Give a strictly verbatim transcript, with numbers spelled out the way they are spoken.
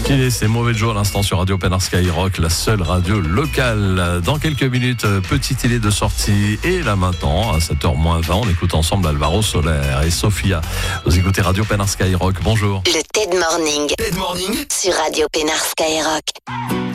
Et c'est Mauvais Joe à l'instant sur Radio Pénard Skyrock, la seule radio locale. Dans quelques minutes, petite idée de sortie. Et là maintenant, à sept heures moins vingt, on écoute ensemble Alvaro Soler et Sophia. Vous écoutez Radio Pénard Skyrock, bonjour. Le TED Morning. TED Morning sur Radio Pénard Skyrock.